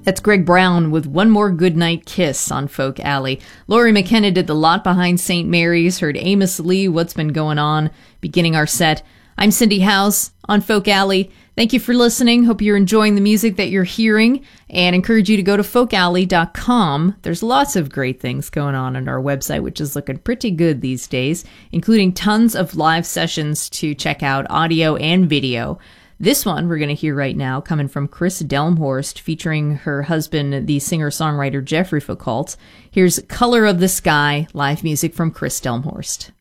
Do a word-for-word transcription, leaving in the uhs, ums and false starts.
That's Greg Brown with One More Goodnight Kiss on Folk Alley. Laurie McKenna did The Lot Behind Saint Mary's, heard Amos Lee, What's Been Going On, beginning our set. I'm Cindy Howes on Folk Alley. Thank you for listening. Hope you're enjoying the music that you're hearing, and encourage you to go to folk alley dot com. There's lots of great things going on on our website, which is looking pretty good these days, including tons of live sessions to check out, audio and video. This one we're going to hear right now coming from Chris Delmhorst, featuring her husband, the singer-songwriter Jeffrey Foucault. Here's Color of the Sky, live music from Chris Delmhorst.